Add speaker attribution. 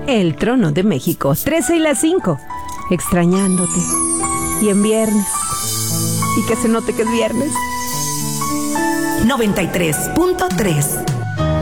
Speaker 1: El Trono de México, 13 y las 5, extrañándote. Y en viernes. Y que se note que es viernes.
Speaker 2: 93.3